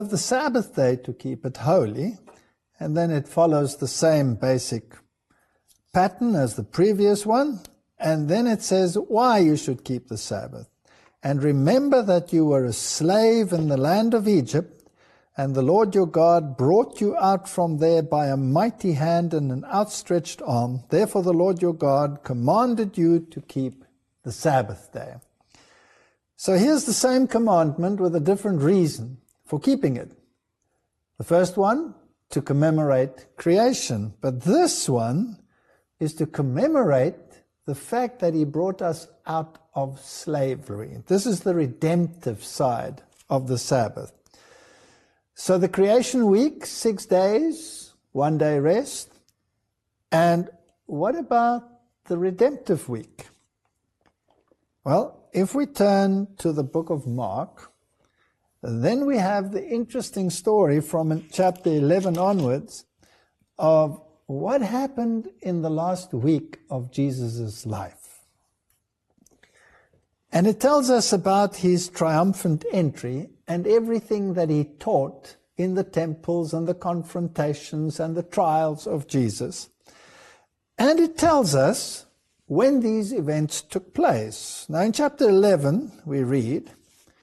the Sabbath day to keep it holy, and then it follows the same basic pattern as the previous one, and then it says why you should keep the Sabbath. And remember that you were a slave in the land of Egypt, and the Lord your God brought you out from there by a mighty hand and an outstretched arm. Therefore the Lord your God commanded you to keep the Sabbath day. So here's the same commandment with a different reason for keeping it. The first one, to commemorate creation. But this one is to commemorate the fact that he brought us out of slavery. This is the redemptive side of the Sabbath. So the creation week, 6 days, 1 day rest. And what about the redemptive week? Well, if we turn to the book of Mark, then we have the interesting story from chapter 11 onwards of what happened in the last week of Jesus' life. And it tells us about his triumphant entry and everything that he taught in the temples and the confrontations and the trials of Jesus. And it tells us when these events took place. Now in chapter 11 we read,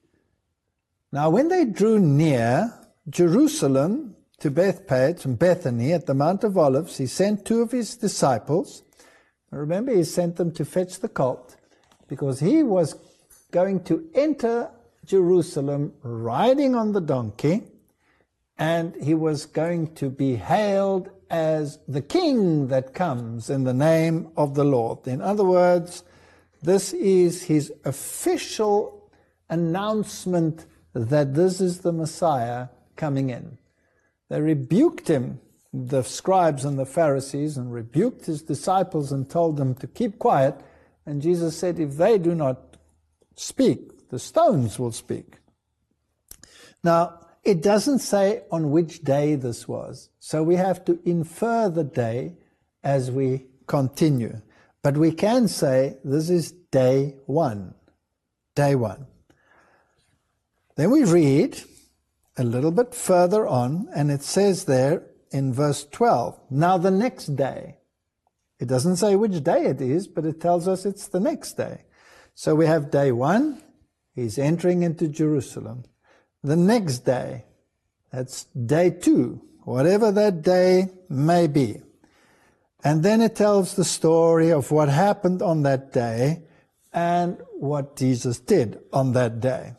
"Now when they drew near Jerusalem to Bethphage and Bethany at the Mount of Olives, he sent 2 of his disciples." Remember, he sent them to fetch the colt because he was going to enter Jerusalem riding on the donkey, and he was going to be hailed as the king that comes in the name of the Lord. In other words, this is his official announcement that this is the Messiah coming in. They rebuked him, the scribes and the Pharisees, and rebuked his disciples and told them to keep quiet. And Jesus said, if they do not speak, the stones will speak. Now, it doesn't say on which day this was, so we have to infer the day as we continue. But we can say this is day 1. Day 1. Then we read a little bit further on, and it says there in verse 12, "Now the next day." It doesn't say which day it is, but it tells us it's the next day. So we have day 1, he's entering into Jerusalem. The next day, that's day 2, whatever that day may be. And then it tells the story of what happened on that day and what Jesus did on that day.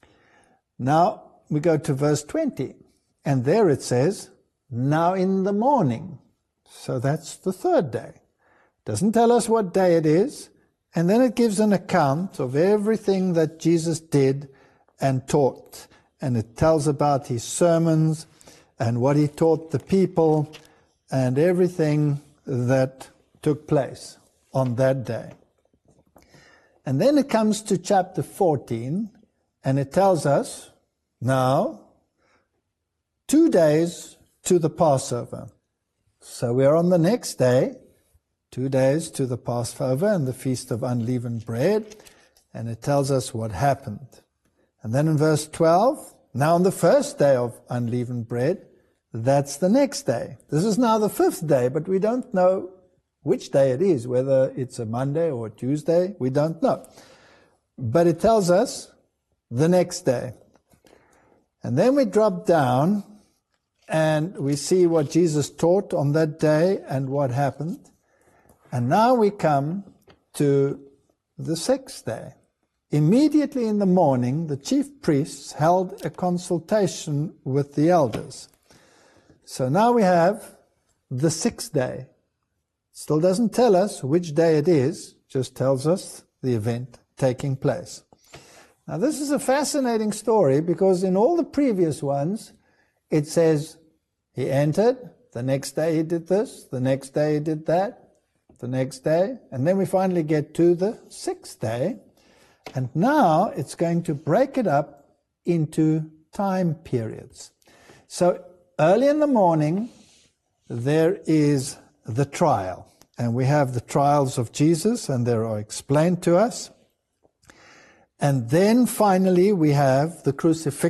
Now we go to verse 20, and there it says, "Now in the morning." So that's the 3rd day. Doesn't tell us what day it is, and then it gives an account of everything that Jesus did and taught. And it tells about his sermons and what he taught the people and everything that took place on that day. And then it comes to chapter 14, and it tells us, now, 2 days to the Passover. So we are on the next day, 2 days to the Passover and the Feast of Unleavened Bread, and it tells us what happened. And then in verse 12, now on the first day of unleavened bread, that's the next day. This is now the 5th day, but we don't know which day it is, whether it's a Monday or a Tuesday, we don't know. But it tells us the next day. And then we drop down and we see what Jesus taught on that day and what happened. And now we come to the 6th day. Immediately in the morning, the chief priests held a consultation with the elders. So now we have the 6th day. Still doesn't tell us which day it is, just tells us the event taking place. Now this is a fascinating story because in all the previous ones, it says he entered, the next day he did this, the next day he did that, the next day, and then we finally get to the 6th day. And now it's going to break it up into time periods. So early in the morning, there is the trial. And we have the trials of Jesus, and they are explained to us. And then finally we have the crucifixion.